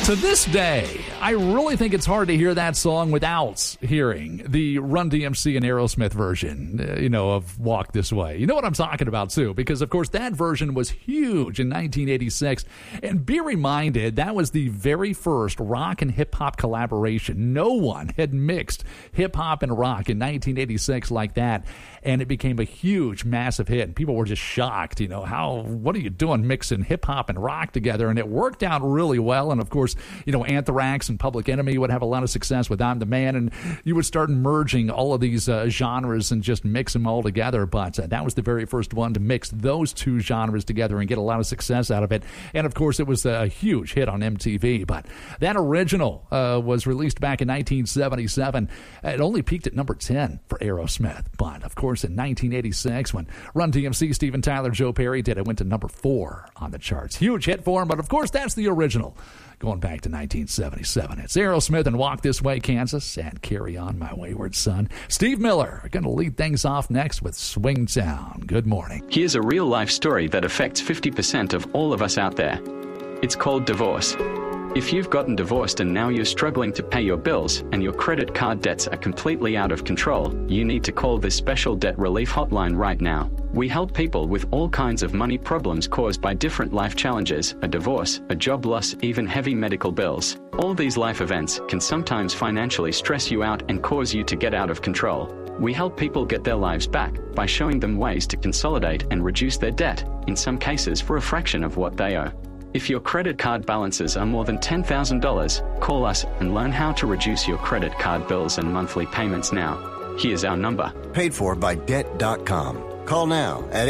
To this day, I really think it's hard to hear that song without hearing the Run DMC and Aerosmith version, of Walk This Way. You know what I'm talking about, too, because, of course, that version was huge in 1986. And be reminded, that was the very first rock and hip-hop collaboration. No one had mixed hip-hop and rock in 1986 like that, and it became a huge, massive hit. And people were just shocked, what are you doing mixing hip-hop and rock together? And it worked out really well, and, of course, Anthrax and Public Enemy would have a lot of success with I'm the Man, and you would start merging all of these genres and just mix them all together. But that was the very first one to mix those two genres together and get a lot of success out of it. And, of course, it was a huge hit on MTV. But that original was released back in 1977. It only peaked at number 10 for Aerosmith. But, of course, in 1986, when Run DMC, Steven Tyler, Joe Perry did it, went to number 4 on the charts. Huge hit for him, but, of course, that's the original. Going back to 1977. It's Aerosmith and Walk This Way, Kansas, and Carry On, My Wayward Son. Steve Miller going to lead things off next with Swing Town. Good morning. Here's a real-life story that affects 50% of all of us out there. It's called divorce. If you've gotten divorced and now you're struggling to pay your bills and your credit card debts are completely out of control, you need to call this special debt relief hotline right now. We help people with all kinds of money problems caused by different life challenges, a divorce, a job loss, even heavy medical bills. All these life events can sometimes financially stress you out and cause you to get out of control. We help people get their lives back by showing them ways to consolidate and reduce their debt, in some cases for a fraction of what they owe. If your credit card balances are more than $10,000, call us and learn how to reduce your credit card bills and monthly payments now. Here's our number. Paid for by Debt.com. Call now at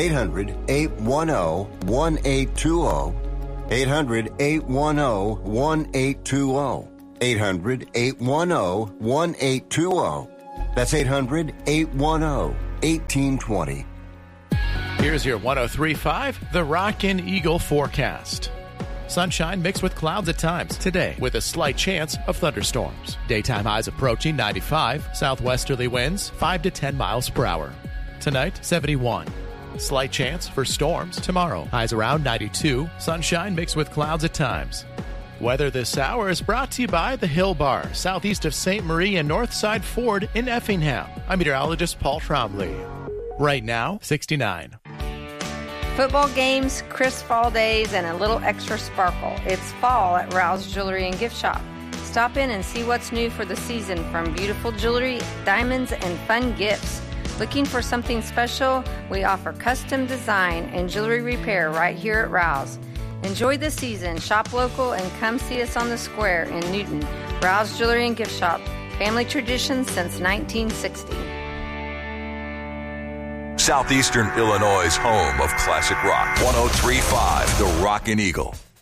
800-810-1820. 800-810-1820. 800-810-1820. That's 800-810-1820. Here's your 103.5, the Rockin' Eagle forecast. Sunshine mixed with clouds at times today with a slight chance of thunderstorms. Daytime highs approaching 95, southwesterly winds 5 to 10 miles per hour. Tonight, 71. Slight chance for storms tomorrow. Highs around 92, sunshine mixed with clouds at times. Weather this hour is brought to you by the Hill Bar, southeast of St. Marie and Northside Ford in Effingham. I'm meteorologist Paul Trombley. Right now, 69. Football games, crisp fall days, and a little extra sparkle. It's fall at Rouse Jewelry and Gift Shop. Stop in and see what's new for the season, from beautiful jewelry, diamonds, and fun gifts. Looking for something special? We offer custom design and jewelry repair right here at Rouse. Enjoy the season. Shop local and come see us on the square in Newton. Rouse Jewelry and Gift Shop. Family tradition since 1960. Southeastern Illinois' home of classic rock. 103.5, the Rockin' Eagle.